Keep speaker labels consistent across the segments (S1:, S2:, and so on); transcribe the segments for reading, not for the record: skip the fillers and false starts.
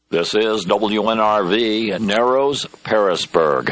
S1: This is WNRV, Narrows, Pearisburg.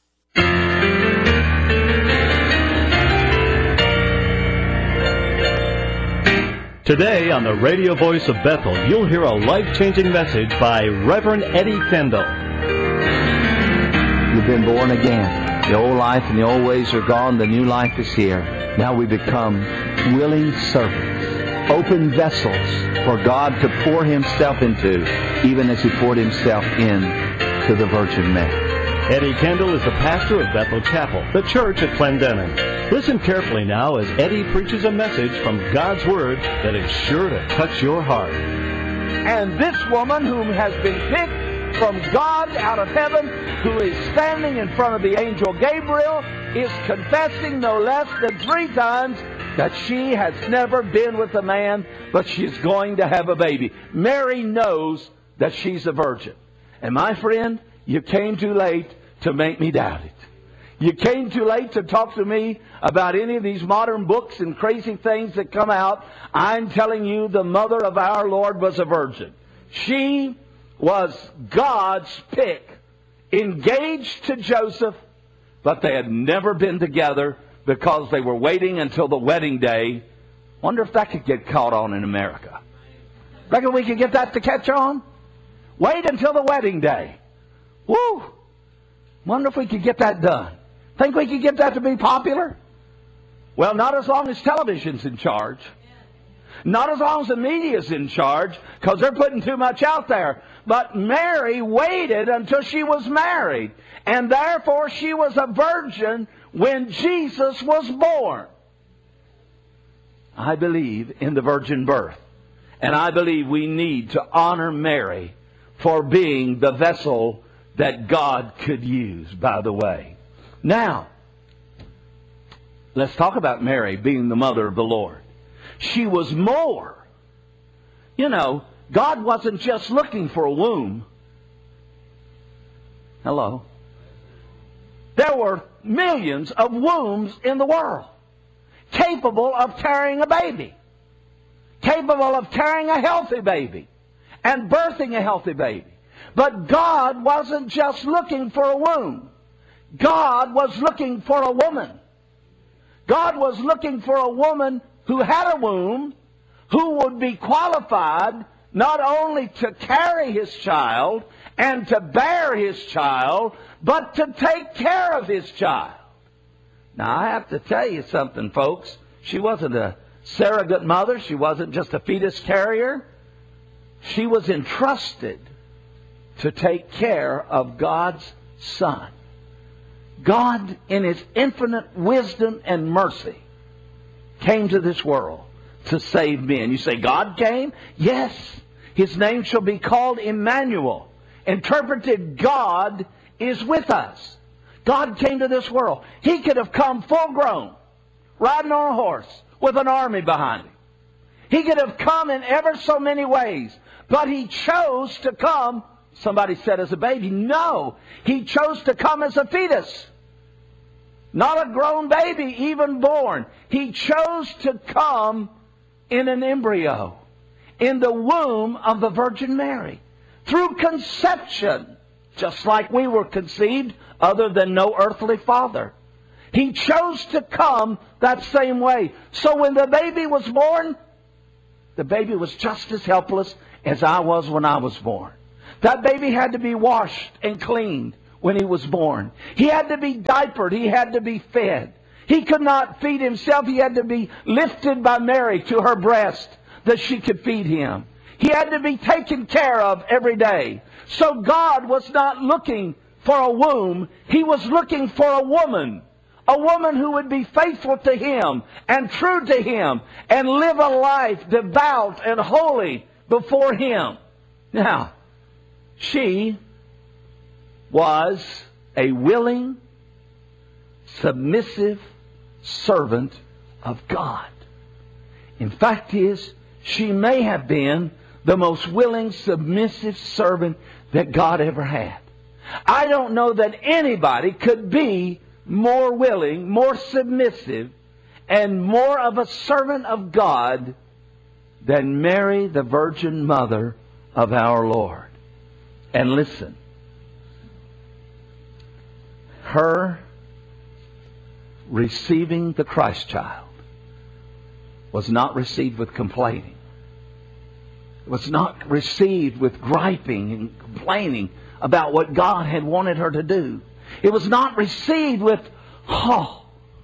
S2: Today on the radio voice of Bethel, you'll hear a life-changing message by Reverend Eddie Kendall.
S3: You've been born again. The old life and the old ways are gone. The new life is here. Now we become willing servants, open vessels for God to pour Himself into, even as He poured Himself in to the Virgin Mary.
S2: Eddie Kendall is the pastor of Bethel Chapel, the church at Clendenin. Listen carefully now as Eddie preaches a message from God's Word that is sure to touch your heart.
S4: And this woman whom has been picked from God out of heaven, who is standing in front of the angel Gabriel, is confessing no less than 3 times that she has never been with a man, but she's going to have a baby. Mary knows that she's a virgin. And my friend, you came too late to make me doubt it. You came too late to talk to me about any of these modern books and crazy things that come out. I'm telling you, the mother of our Lord was a virgin. She was God's pick, engaged to Joseph, but they had never been together because they were waiting until the wedding day. Wonder if that could get caught on in America. Reckon we could get that to catch on? Wait until the wedding day. Woo! Wonder if we could get that done. Think we could get that to be popular? Well, not as long as television's in charge. Not as long as the media's in charge, because they're putting too much out there. But Mary waited until she was married, and therefore she was a virgin when Jesus was born. I believe in the virgin birth, and I believe we need to honor Mary for being the vessel that God could use, by the way. Now, let's talk about Mary being the mother of the Lord. She was more. You know, God wasn't just looking for a womb. Hello. There were millions of wombs in the world capable of carrying a baby, capable of carrying a healthy baby and birthing a healthy baby. But God wasn't just looking for a womb. God was looking for a woman. God was looking for a woman who had a womb, who would be qualified not only to carry His child and to bear His child, but to take care of His child. Now, I have to tell you something, folks. She wasn't a surrogate mother. She wasn't just a fetus carrier. She was entrusted to take care of God's Son. God, in His infinite wisdom and mercy, came to this world to save men. You say, God came? Yes. His name shall be called Emmanuel. Interpreted, God is with us. God came to this world. He could have come full grown, riding on a horse, with an army behind Him. He could have come in ever so many ways, but He chose to come. Somebody said as a baby. No, He chose to come as a fetus. Not a grown baby, even born. He chose to come in an embryo, in the womb of the Virgin Mary, through conception, just like we were conceived, other than no earthly father. He chose to come that same way. So when the baby was born, the baby was just as helpless as I was when I was born. That baby had to be washed and cleaned when he was born. He had to be diapered. He had to be fed. He could not feed himself. He had to be lifted by Mary to her breast that she could feed him. He had to be taken care of every day. So God was not looking for a womb. He was looking for a woman who would be faithful to Him and true to Him and live a life devout and holy before Him. Now, she was a willing, submissive servant of God. In fact, she may have been the most willing, submissive servant that God ever had. I don't know that anybody could be more willing, more submissive, and more of a servant of God than Mary, the Virgin Mother of our Lord. And listen, her receiving the Christ child was not received with complaining. It was not received with griping and complaining about what God had wanted her to do. It was not received with, oh,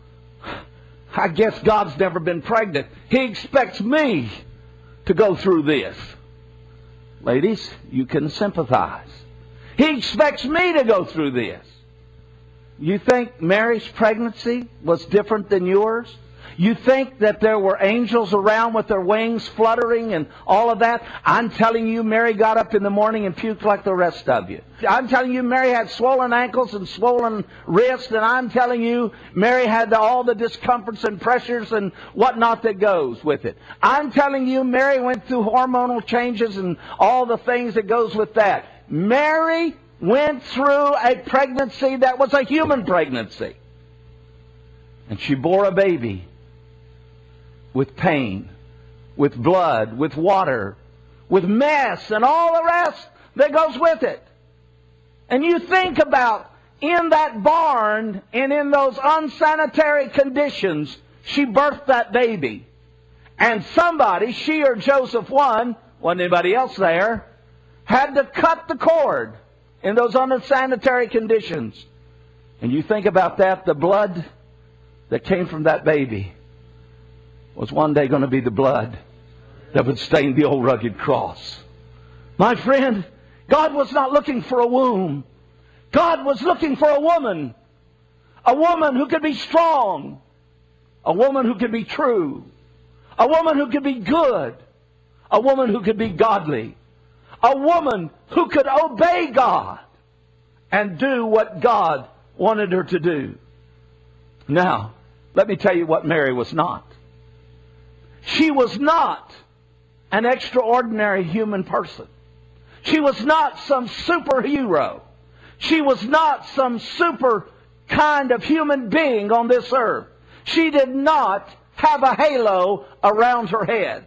S4: I guess God's never been pregnant. He expects me to go through this. Ladies, you can sympathize. He expects me to go through this. You think Mary's pregnancy was different than yours? You think that there were angels around with their wings fluttering and all of that? I'm telling you, Mary got up in the morning and puked like the rest of you. I'm telling you, Mary had swollen ankles and swollen wrists, and I'm telling you, Mary had all the discomforts and pressures and whatnot that goes with it. I'm telling you, Mary went through hormonal changes and all the things that goes with that. Mary went through a pregnancy that was a human pregnancy. And she bore a baby with pain, with blood, with water, with mess, and all the rest that goes with it. And you think about, in that barn and in those unsanitary conditions, she birthed that baby. And somebody, she or Joseph wasn't anybody else there, had to cut the cord in those unsanitary conditions. And you think about that, the blood that came from that baby was one day going to be the blood that would stain the old rugged cross. My friend, God was not looking for a womb. God was looking for a woman. A woman who could be strong. A woman who could be true. A woman who could be good. A woman who could be godly. A woman who could obey God and do what God wanted her to do. Now, let me tell you what Mary was not. She was not an extraordinary human person. She was not some superhero. She was not some super kind of human being on this earth. She did not have a halo around her head.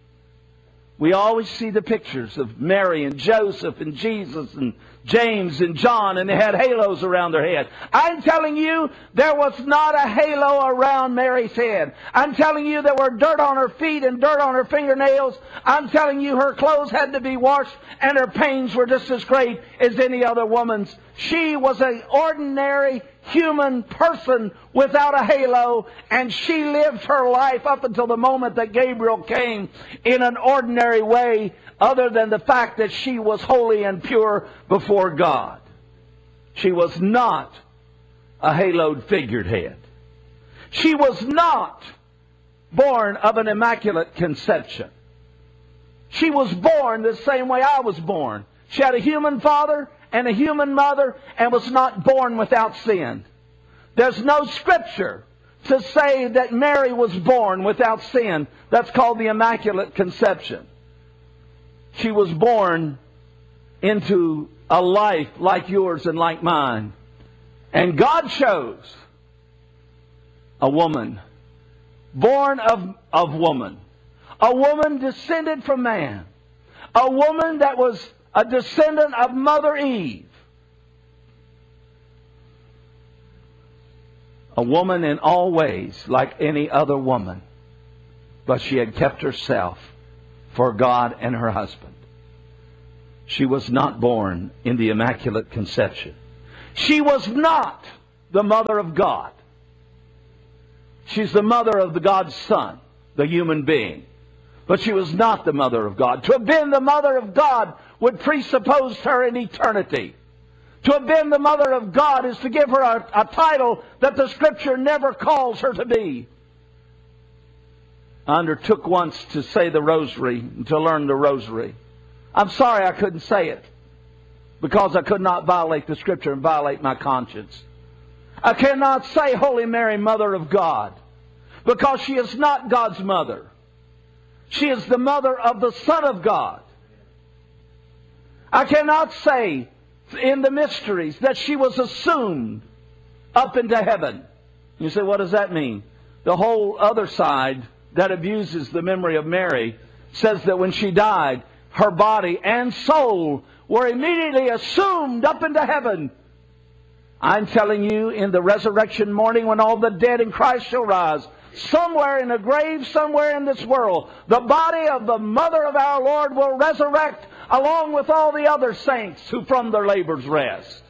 S4: We always see the pictures of Mary and Joseph and Jesus and James and John, and they had halos around their head. I'm telling you, there was not a halo around Mary's head. I'm telling you, there were dirt on her feet and dirt on her fingernails. I'm telling you, her clothes had to be washed, and her pains were just as great as any other woman's. She was an ordinary human person without a halo, and she lived her life up until the moment that Gabriel came in an ordinary way, other than the fact that she was holy and pure before God. She was not a haloed figurehead. She was not born of an immaculate conception. She was born the same way I was born. She had a human father and a human mother and was not born without sin. There's no scripture to say that Mary was born without sin. That's called the Immaculate Conception. She was born into a life like yours and like mine. And God chose a woman, born of woman. A woman descended from man. A woman that was a descendant of Mother Eve. A woman in all ways like any other woman. But she had kept herself for God and her husband. She was not born in the Immaculate Conception. She was not the mother of God. She's the mother of the God's Son, the human being. But she was not the mother of God. To have been the mother of God would presuppose her in eternity. To have been the mother of God is to give her a title that the Scripture never calls her to be. I undertook once to say the rosary, to learn the rosary. I'm sorry I couldn't say it, because I could not violate the Scripture and violate my conscience. I cannot say Holy Mary, Mother of God, because she is not God's mother. She is the mother of the Son of God. I cannot say in the mysteries that she was assumed up into heaven. You say, what does that mean? The whole other side that abuses the memory of Mary says that when she died, her body and soul were immediately assumed up into heaven. I'm telling you, in the resurrection morning when all the dead in Christ shall rise, somewhere in a grave, somewhere in this world, the body of the mother of our Lord will resurrect along with all the other saints who from their labors rest.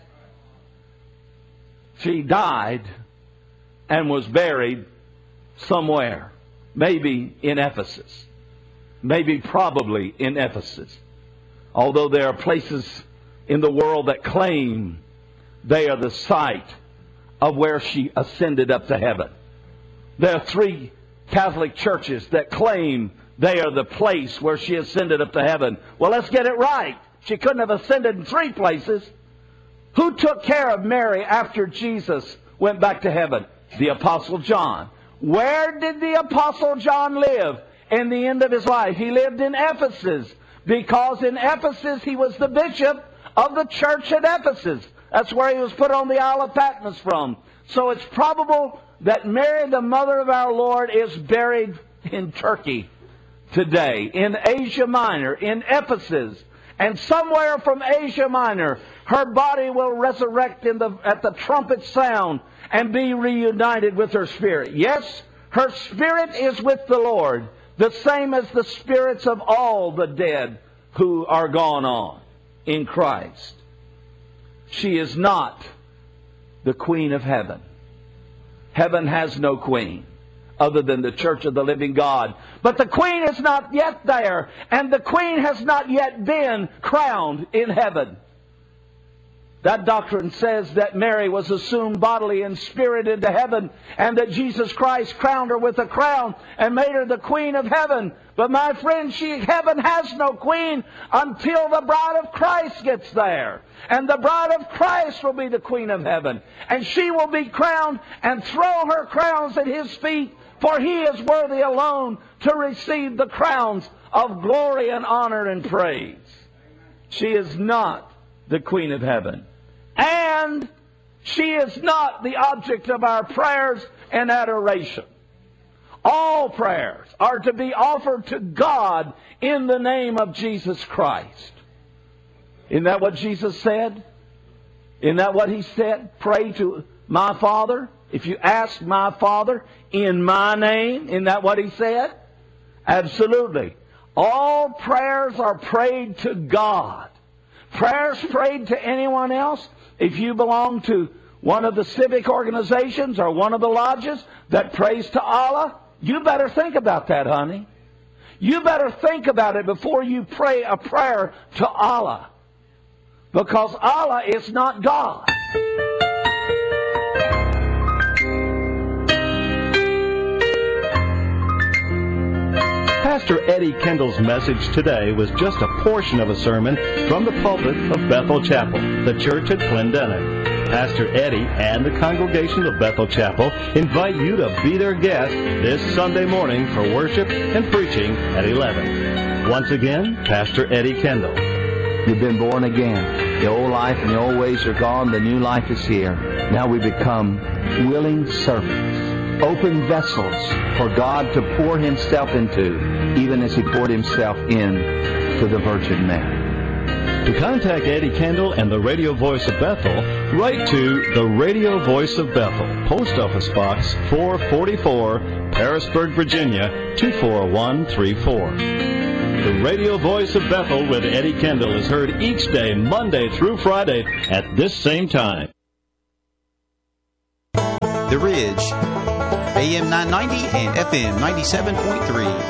S4: She died and was buried somewhere, maybe in Ephesus, maybe probably in Ephesus. Although there are places in the world that claim they are the site of where she ascended up to heaven. There are 3 Catholic churches that claim they are the place where she ascended up to heaven. Well, let's get it right. She couldn't have ascended in 3 places. Who took care of Mary after Jesus went back to heaven? The Apostle John. Where did the Apostle John live in the end of his life? He lived in Ephesus, because in Ephesus he was the bishop of the church at Ephesus. That's where he was put on the Isle of Patmos from. So it's probable that Mary, the mother of our Lord, is buried in Turkey today, in Asia Minor, in Ephesus. And somewhere from Asia Minor, her body will resurrect at the trumpet sound and be reunited with her spirit. Yes, her spirit is with the Lord, the same as the spirits of all the dead who are gone on in Christ. She is not the Queen of Heaven. Heaven has no queen other than the Church of the Living God. But the Queen is not yet there, and the Queen has not yet been crowned in heaven. That doctrine says that Mary was assumed bodily and spirit into heaven, and that Jesus Christ crowned her with a crown and made her the Queen of Heaven. But my friend, heaven has no queen until the bride of Christ gets there. And the bride of Christ will be the Queen of Heaven. And she will be crowned and throw her crowns at His feet, for He is worthy alone to receive the crowns of glory and honor and praise. She is not the Queen of Heaven. And she is not the object of our prayers and adoration. All prayers are to be offered to God in the name of Jesus Christ. Isn't that what Jesus said? Isn't that what He said? Pray to my Father. If you ask my Father in my name, isn't that what He said? Absolutely. All prayers are prayed to God. Prayers prayed to anyone else, if you belong to one of the civic organizations or one of the lodges that prays to Allah, you better think about that, honey. You better think about it before you pray a prayer to Allah. Because Allah is not God.
S2: Pastor Eddie Kendall's message today was just a portion of a sermon from the pulpit of Bethel Chapel, the church at Clendenin. Pastor Eddie and the congregation of Bethel Chapel invite you to be their guest this Sunday morning for worship and preaching at 11. Once again, Pastor Eddie Kendall.
S3: You've been born again. The old life and the old ways are gone. The new life is here. Now we become willing servants, open vessels for God to pour Himself into, even as He poured Himself in to the Virgin Mary.
S2: To contact Eddie Kendall and the Radio Voice of Bethel, write to the Radio Voice of Bethel, Post Office Box 444, Harrisburg, Virginia 24134. The Radio Voice of Bethel with Eddie Kendall is heard each day, Monday through Friday, at this same time.
S5: The Ridge, AM 990 and FM 97.3.